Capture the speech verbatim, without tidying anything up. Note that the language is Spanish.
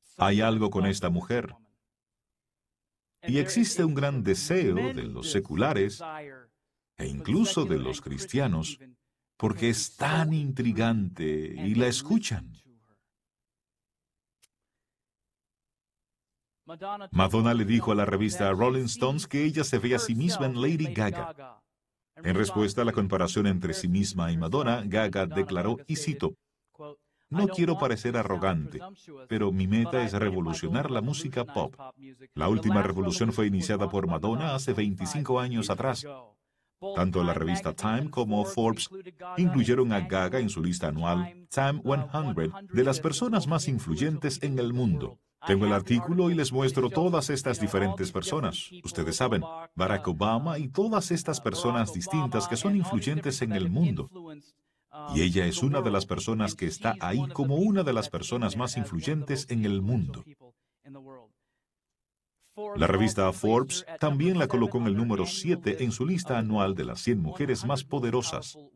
Hay algo con esta mujer. Y existe un gran deseo de los seculares e incluso de los cristianos porque es tan intrigante y la escuchan. Madonna le dijo a la revista Rolling Stones que ella se ve a sí misma en Lady Gaga. En respuesta a la comparación entre sí misma y Madonna, Gaga declaró, y cito, "No quiero parecer arrogante, pero mi meta es revolucionar la música pop. La última revolución fue iniciada por Madonna hace veinticinco años atrás. Tanto la revista Time como Forbes incluyeron a Gaga en su lista anual Time cien de las personas más influyentes en el mundo. Tengo el artículo y les muestro todas estas diferentes personas. Ustedes saben, Barack Obama y todas estas personas distintas que son influyentes en el mundo. Y ella es una de las personas que está ahí como una de las personas más influyentes en el mundo." La revista Forbes también la colocó en el número siete en su lista anual de las cien mujeres más poderosas.